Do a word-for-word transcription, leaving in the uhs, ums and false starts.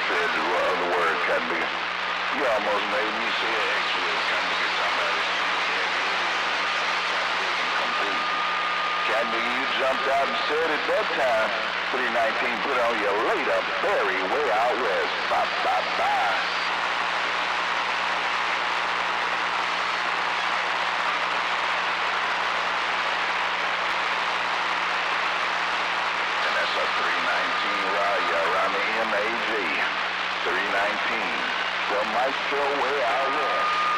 said the other word, Cotton Picker. You almost made me say an extra word, Cotton Picker. Somebody complete. Cotton Picker, you jumped out and said at that time, three nineteen put on your later Berry way out west. Bye, bye, bye. three nineteen Raya around the M A G. three nineteen. The Maestro way out west.